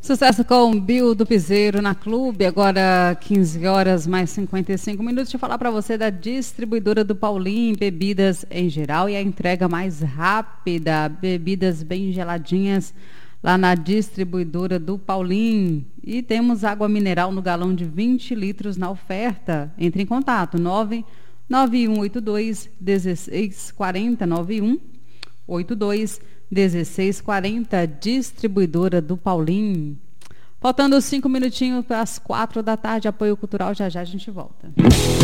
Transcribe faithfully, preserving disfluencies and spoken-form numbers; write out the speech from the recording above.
Sucesso com o Bill do Piseiro na Clube, agora quinze horas mais cinquenta e cinco minutos. Deixa eu falar para você da distribuidora do Paulinho, bebidas em geral e a entrega mais rápida, bebidas bem geladinhas lá na distribuidora do Paulinho. E temos água mineral no galão de vinte litros na oferta. Entre em contato, nove nove um oito dois um seis quatro zero, nove um oito dois um seis quatro zero, distribuidora do Paulinho. Faltando cinco minutinhos para as quatro da tarde, apoio cultural, já já a gente volta.